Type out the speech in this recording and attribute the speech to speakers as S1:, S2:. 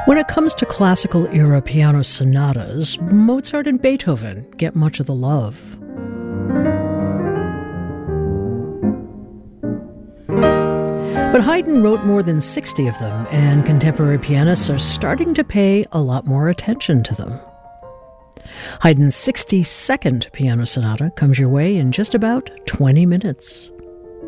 S1: When it comes to classical era piano sonatas, Mozart and Beethoven get much of the love. But Haydn wrote more than 60 of them, and contemporary pianists are starting to pay a lot more attention to them. Haydn's 62nd piano sonata comes your way in just about 20 minutes.